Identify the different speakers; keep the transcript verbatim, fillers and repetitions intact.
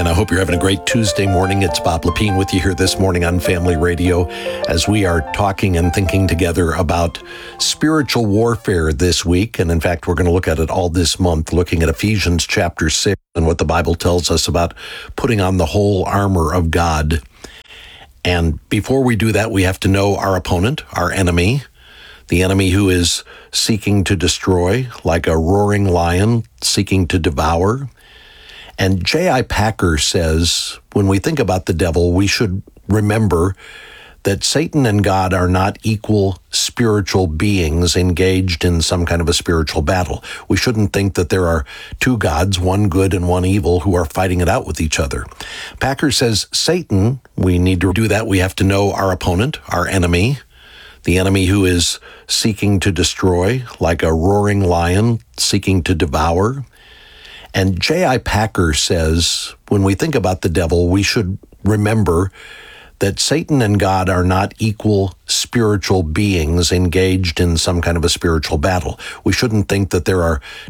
Speaker 1: And I hope you're having a great Tuesday morning. It's Bob Lepine with you here this morning on Family Radio as we are talking and thinking together about spiritual warfare this week. And in fact, we're going to look at it all this month, looking at Ephesians chapter six and what the Bible tells us about putting on the whole armor of God. And before we do that, we have to know our opponent, our enemy, the enemy who is seeking to destroy, like a roaring lion seeking to devour. And J I Packer says, when we think about the devil, we should remember that Satan and God are not equal spiritual beings engaged in some kind of a spiritual battle. We shouldn't think that there are two gods, one good and one evil, who are fighting it out with each other. Packer says, Satan, we need to do that. We have to know our opponent, our enemy, the enemy who is seeking to destroy, like a roaring lion seeking to devour. And J I Packer says, when we think about the devil, we should remember that Satan and God are not equal spiritual beings engaged in some kind of a spiritual battle. We shouldn't think that there are